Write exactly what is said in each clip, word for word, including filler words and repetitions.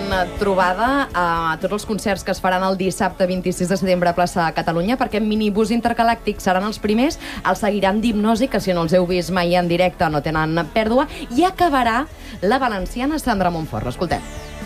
trobada a tots els concerts que es faran el dissabte vint-i-sis de setembre a plaça Catalunya, perquè Minibús Intergalàctic seran els primers, els seguiran d'Hipnosi, que si no els heu vist mai en directe no tenen pèrdua, i acabarà la valenciana Sandra Montfort. L'escoltem.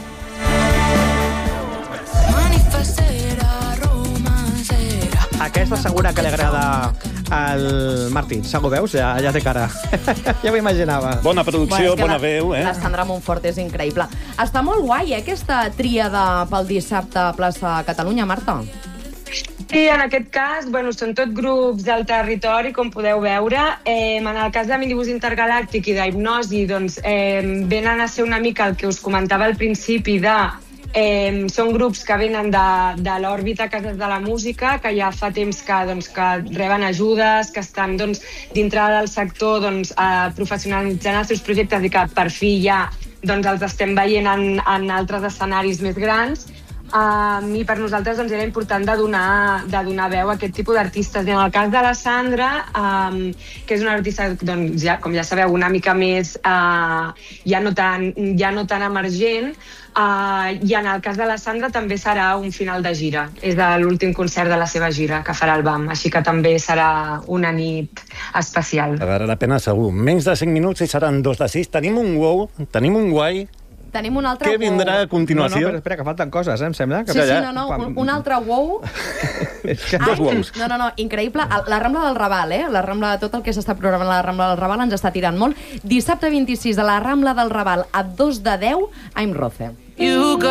Aquesta segura que li agrada al Martí. Segur, veus? Ja, ja té cara. Ja ho imaginava. Bona producció, bueno, bona la, veu, eh? La Sandra Montfort és increïble. Està molt guai, eh, aquesta tríada pel dissabte a plaça Catalunya, Marta? Sí, en aquest cas, bueno, són tot grups del territori, com podeu veure. Eh, en el cas de Minibús Intergalàctic i d'Hipnosi, doncs, eh, venen a ser una mica el que us comentava al principi de... Eh, són grups que venen de, de l'òrbita Cases de la Música, que ja fa temps que, doncs, que reben ajudes, que estan doncs, dintre del sector doncs, eh, professionalitzant els seus projectes i que per fi ja doncs, els estem veient en, en altres escenaris més grans. Um, I per nosaltres doncs, era important de donar, de donar veu a aquest tipus d'artistes. I en el cas de la Sandra, um, que és una artista, doncs, ja, com ja sabeu, una mica més uh, ja, no tan, ja no tan emergent, uh, i en el cas de la Sandra també serà un final de gira. És l'últim concert de la seva gira que farà el B A M, així que també serà una nit especial. Pagarà la pena segur. Menys de cinc minuts i seran dos de sis. Tenim un wow, tenim un guai. Tenim un altre Què wow. vindrà a continuació? No, no, però espera, que falten coses, eh, em sembla. Que Sí, sí, no, no, un, un altre wow. Dos wows. No, no, no, increïble. La Rambla del Raval, eh? La Rambla, tot el que s'està programant a la Rambla del Raval ens està tirant molt. Dissabte vint-i-sis a la Rambla del Raval, a dos de deu, I'm Roce.